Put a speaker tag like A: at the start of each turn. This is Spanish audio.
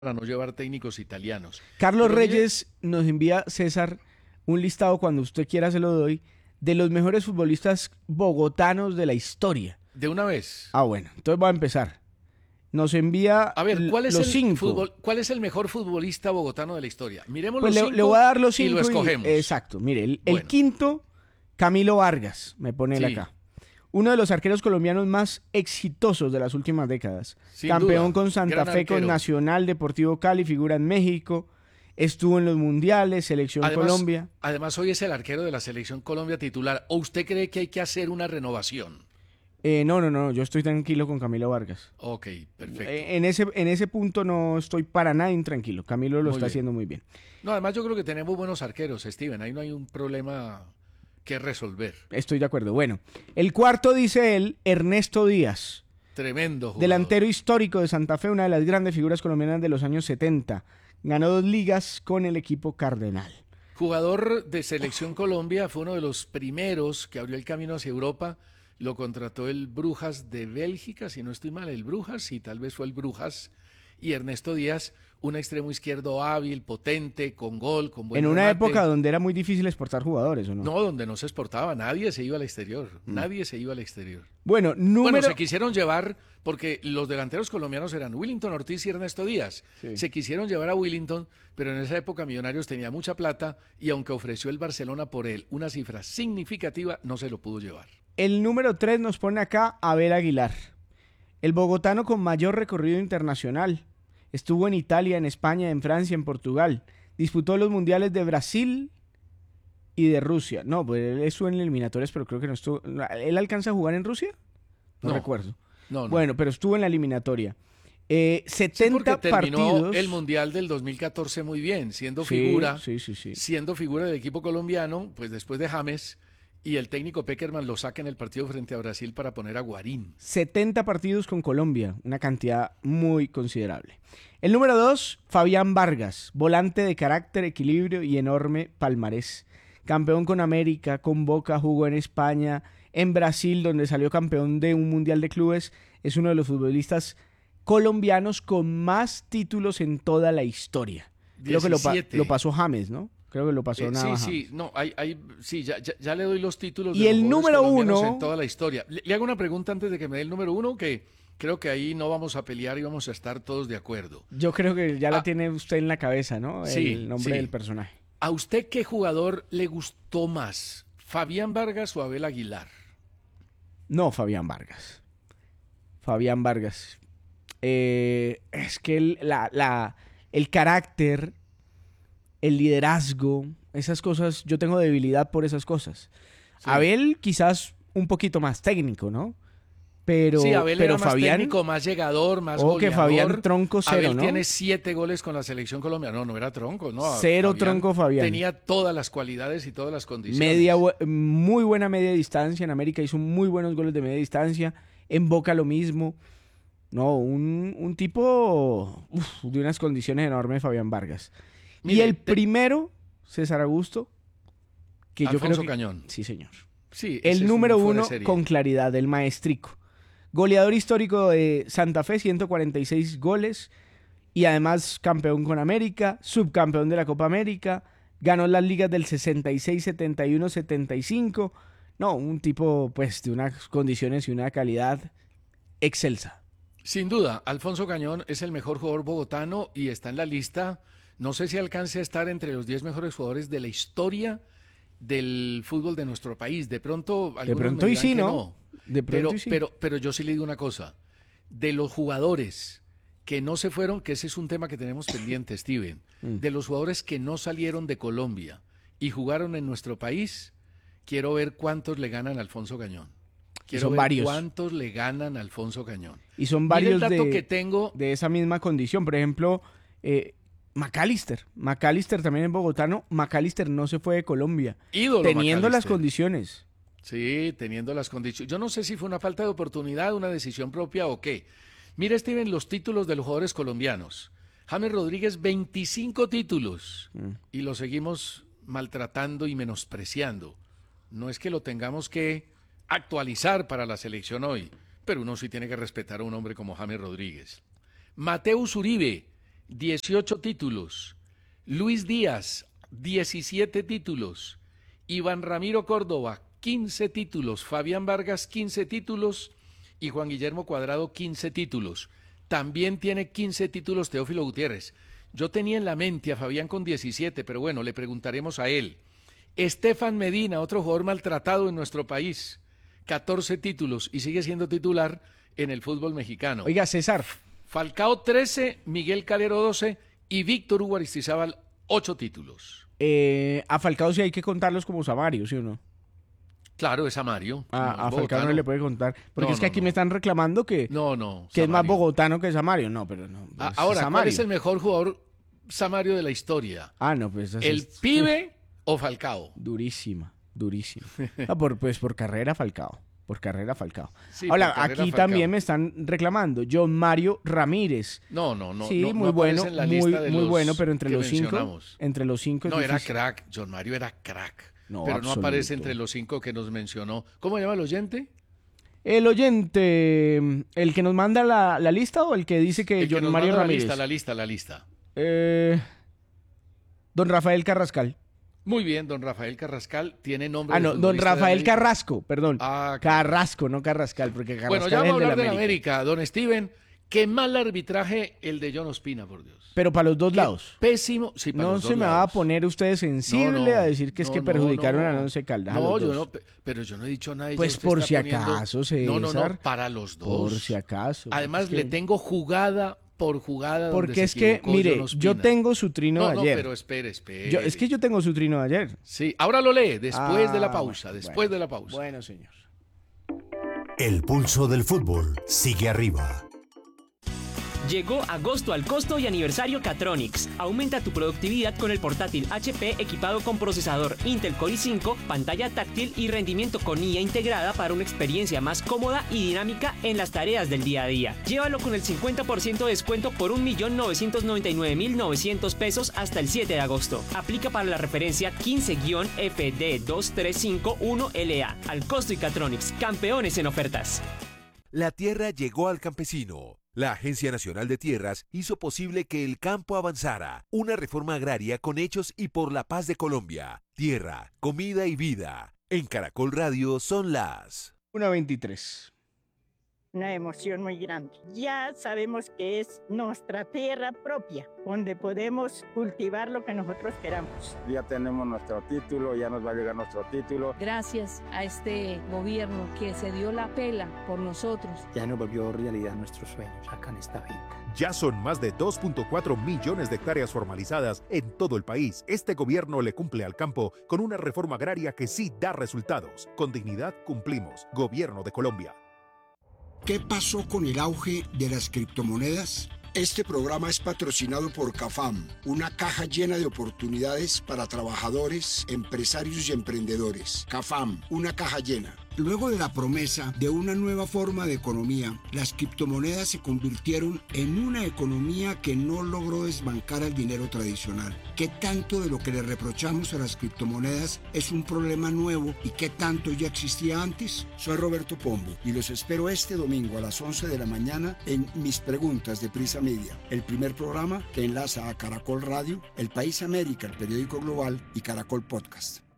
A: para no llevar técnicos italianos.
B: Carlos
A: Pero mire,
B: Reyes nos envía, César, un listado, cuando usted quiera se lo doy, de los mejores futbolistas bogotanos de la historia.
A: de una vez,
B: Ah, bueno, entonces voy a empezar. Nos envía
A: a ver,
B: los cinco.
A: ¿cuál es el mejor futbolista bogotano de la historia? Miremos
B: Pues
A: los
B: le voy a dar los
A: y
B: cinco
A: lo escogemos.
B: exacto, mire, el
A: Bueno,
B: quinto, Camilo Vargas, me pone él
A: sí,
B: acá. Uno de los arqueros colombianos más exitosos de las últimas décadas.
A: sin
B: Campeón
A: duda,
B: con Santa
A: gran
B: Fe, con
A: arquero.
B: Nacional, Deportivo Cali, figura en México. Estuvo en los mundiales, Selección
A: Además,
B: Colombia.
A: además hoy es el arquero de la selección Colombia titular. ¿O usted cree que hay que hacer una renovación?
B: No, yo estoy tranquilo con Camilo Vargas.
A: Ok, perfecto.
B: En ese punto no estoy para nada intranquilo. Camilo lo
A: Muy
B: está
A: bien.
B: haciendo muy bien.
A: No, además yo creo que tenemos buenos arqueros, Steven. Ahí no hay un problema que resolver.
B: Estoy de acuerdo. Bueno, el cuarto dice él, Ernesto Díaz.
A: Tremendo jugador.
B: Delantero histórico de Santa Fe, una de las grandes figuras colombianas de los años 70. Ganó 2 ligas con el equipo Cardenal.
A: Jugador de Selección Colombia, fue uno de los primeros que abrió el camino hacia Europa. Lo contrató el Brujas de Bélgica, si no estoy mal, el Brujas, y tal vez fue el Brujas. Y Ernesto Díaz, un extremo izquierdo hábil, potente, con gol, con buen
B: En una
A: remate.
B: época donde era muy difícil exportar jugadores, ¿o no?
A: No, donde no se exportaba, nadie se iba al exterior, nadie se iba al exterior.
B: Bueno,
A: Bueno, se quisieron llevar, porque los delanteros colombianos eran Willington Ortiz y Ernesto Díaz.
B: Sí.
A: Se quisieron llevar a Willington, pero en esa época Millonarios tenía mucha plata y aunque ofreció el Barcelona por él una cifra significativa, no se lo pudo llevar.
B: El número 3 nos pone acá Abel Aguilar. El bogotano con mayor recorrido internacional. Estuvo en Italia, en España, en Francia, en Portugal. Disputó los mundiales de Brasil y de Rusia. No, pues él estuvo en eliminatorias, pero creo que no estuvo. ¿Él alcanza a jugar en Rusia? No,
A: No,
B: recuerdo.
A: no.
B: Bueno, pero estuvo en la eliminatoria.
A: Sí, porque
B: 70
A: terminó
B: partidos.
A: el Mundial del 2014 muy bien, siendo
B: Sí,
A: figura,
B: sí.
A: siendo figura del equipo colombiano, pues después de James, y el técnico Peckerman lo saca en el partido frente a Brasil para poner a Guarín.
B: 70 partidos con Colombia, una cantidad muy considerable. El número 2, Fabián Vargas, volante de carácter, equilibrio y enorme palmarés. Campeón con América, con Boca, jugó en España, en Brasil, donde salió campeón de un mundial de clubes. Es uno de los futbolistas colombianos con más títulos en toda la historia. Creo que
A: 17.
B: lo pasó James, ¿no? Creo que lo pasó
A: Sí,
B: nada.
A: sí, no, sí, ya le doy los títulos
B: Y
A: de los
B: el
A: jugadores
B: número
A: colombianos
B: 1,
A: en toda la historia. Le hago una pregunta antes de que me dé el número 1, que creo que ahí no vamos a pelear y vamos a estar todos de acuerdo.
B: yo creo que ya la
A: Ah,
B: tiene usted en la cabeza, ¿no?
A: sí,
B: El nombre
A: sí.
B: del personaje.
A: ¿A usted qué jugador le gustó más? ¿Fabián Vargas o Abel Aguilar?
B: No, Fabián Vargas. Fabián Vargas. Es que el carácter, el liderazgo, esas cosas, yo tengo debilidad por esas cosas.
A: Sí.
B: Abel quizás un poquito más técnico, ¿no?
A: Sí, Abel
B: pero
A: era más
B: Fabián,
A: técnico, más llegador, más
B: que
A: goleador.
B: Fabián tronco cero,
A: Abel
B: ¿no?
A: tiene 7 goles con la selección colombiana. No, no era tronco, no.
B: Cero tronco Fabián.
A: Tenía todas las cualidades y todas las condiciones.
B: Muy buena media distancia. En América hizo muy buenos goles de media distancia. En Boca lo mismo. No, un tipo de unas condiciones enormes, Fabián Vargas.
A: Mire,
B: y el primero, César Augusto, que yo creo
A: Alfonso
B: que...
A: Cañón.
B: Sí, señor.
A: Sí, ese
B: El
A: es
B: número
A: un fuera de
B: 1
A: serie.
B: con claridad, el maestrico. Goleador histórico de Santa Fe, 146 goles. Y además campeón con América, subcampeón de la Copa América. Ganó las ligas del 66, 71, 75. No, un tipo pues de unas condiciones y una calidad excelsa.
A: Sin duda, Alfonso Cañón es el mejor jugador bogotano y está en la lista. No sé si alcance a estar entre los 10 mejores jugadores de la historia del fútbol de nuestro país. De pronto,
B: De
A: algunos
B: pronto
A: me
B: y
A: dirán
B: sí,
A: que
B: ¿no? De pronto
A: Pero,
B: y sí.
A: pero yo sí le digo una cosa. De los jugadores que no se fueron, que ese es un tema que tenemos pendiente, Steven, de los jugadores que no salieron de Colombia y jugaron en nuestro país, quiero ver cuántos le ganan a Alfonso Cañón. Quiero
B: son
A: ver
B: varios.
A: cuántos le ganan a Alfonso Cañón.
B: Y son
A: Mire el
B: varios
A: dato que tengo.
B: de esa misma condición. Por ejemplo, McAllister. McAllister también es bogotano. McAllister no se fue de Colombia.
A: Ídolo
B: Teniendo las
A: McAllister.
B: condiciones.
A: Sí, teniendo las condiciones. Yo no sé si fue una falta de oportunidad, una decisión propia o qué. Mira, Steven, los títulos de los jugadores colombianos. James Rodríguez, 25 títulos. Y lo seguimos maltratando y menospreciando. No es que lo tengamos que actualizar para la selección hoy, pero uno sí tiene que respetar a un hombre como James Rodríguez. Mateus Uribe, 18 títulos. Luis Díaz, 17 títulos. Iván Ramiro Córdoba, 15 títulos. Fabián Vargas, 15 títulos. Y Juan Guillermo Cuadrado, 15 títulos. También tiene 15 títulos Teófilo Gutiérrez. Yo tenía en la mente a Fabián con 17, pero bueno, le preguntaremos a él. Estefan Medina, otro jugador maltratado en nuestro país, 14 títulos y sigue siendo titular en el fútbol mexicano.
B: Oiga, César.
A: Falcao 13, Miguel Calero 12 y Víctor Hugo Aristizábal 8 títulos.
B: A Falcao sí hay que contarlos como Samario, ¿sí o no?
A: Claro, es Samario.
B: A Falcao no le puede contar. Porque
A: No,
B: es que aquí me están reclamando que, que
A: Samario.
B: es más bogotano que Samario. No, pero no. Pues
A: Ahora,
B: Samario.
A: ¿cuál es el mejor jugador Samario de la historia?
B: No, pues así
A: ¿El pibe o Falcao?
B: Durísima. Por carrera Falcao.
A: Sí,
B: Ahora,
A: por carrera
B: aquí
A: Falcao.
B: también me están reclamando. John Mario Ramírez.
A: No.
B: Sí,
A: no
B: muy
A: aparece
B: bueno,
A: en la lista de
B: muy
A: los
B: bueno, pero entre
A: que
B: los 5.
A: mencionamos.
B: Entre los 5 es
A: No, era
B: difícil.
A: crack. John Mario era crack.
B: No,
A: pero no
B: absoluto.
A: aparece entre los 5 que nos mencionó. ¿Cómo se llama el oyente?
B: El oyente, el que nos manda la lista o el que dice que
A: El que
B: John
A: nos
B: Mario
A: manda
B: Ramírez.
A: La lista.
B: Don Rafael Carrascal.
A: Muy bien, don Rafael Carrascal tiene nombre de
B: Don
A: futbolista de
B: Rafael
A: América.
B: Carrasco, perdón.
A: Ah,
B: Carrasco, no Carrascal, porque Carrascal
A: Bueno, ya
B: es
A: vamos a
B: el de
A: hablar
B: la
A: de la
B: América.
A: América. Don Steven, qué mal arbitraje el de John Ospina, por Dios.
B: Pero para los dos
A: Qué
B: lados.
A: Pésimo. Sí, para
B: No
A: los
B: se
A: dos
B: me va a
A: lados.
B: poner usted sensible a decir que es que perjudicaron
A: no.
B: a Once Caldas. a
A: No,
B: los
A: yo
B: dos.
A: no, pero yo no he dicho nada.
B: Pues
A: ya usted
B: por
A: está
B: si
A: poniendo-
B: acaso, César.
A: No, para los dos.
B: Por si acaso.
A: Además,
B: Es que-
A: le tengo jugada por jugada. donde
B: Porque
A: se
B: es que,
A: equivocó
B: mire,
A: John Ospina.
B: yo tengo su trino de
A: No,
B: ayer.
A: pero espere.
B: Es que yo tengo su trino de ayer.
A: Sí, ahora lo lee, después de la
B: Ah,
A: pausa,
B: bueno,
A: después
B: bueno.
A: de la pausa.
B: Bueno, señor.
C: El pulso del fútbol sigue arriba.
D: Llegó agosto al costo y aniversario Catronics. Aumenta tu productividad con el portátil HP equipado con procesador Intel Core i5, pantalla táctil y rendimiento con IA integrada para una experiencia más cómoda y dinámica en las tareas del día a día. Llévalo con el 50% de descuento por 1.999.900 pesos hasta el 7 de agosto. Aplica para la referencia 15-FD2351LA. Al costo y Catronics, campeones en ofertas.
E: La tierra llegó al campesino. La Agencia Nacional de Tierras hizo posible que el campo avanzara. Una reforma agraria con hechos y por la paz de Colombia. Tierra, comida y vida. En Caracol Radio son las
B: 1:23.
F: Una emoción muy grande. Ya sabemos que es nuestra tierra propia, donde podemos cultivar lo que nosotros queramos.
G: Ya tenemos nuestro título, ya nos va a llegar nuestro título.
H: Gracias a este gobierno que se dio la pela por nosotros.
I: Ya nos volvió realidad nuestros sueños acá en esta finca.
J: Ya son más de 2.4 millones de hectáreas formalizadas en todo el país. Este gobierno le cumple al campo con una reforma agraria que sí da resultados. Con dignidad cumplimos. Gobierno de Colombia.
K: ¿Qué pasó con el auge de las criptomonedas? Este programa es patrocinado por CAFAM, una caja llena de oportunidades para trabajadores, empresarios y emprendedores. CAFAM, una caja llena. Luego de la promesa de una nueva forma de economía, las criptomonedas se convirtieron en una economía que no logró desbancar al dinero tradicional. ¿Qué tanto de lo que le reprochamos a las criptomonedas es un problema nuevo y qué tanto ya existía antes? Soy Roberto Pombo y los espero este domingo a las 11 de la mañana en Mis Preguntas de Prisa Media, el primer programa que enlaza a Caracol Radio, El País América, el periódico global y Caracol Podcast.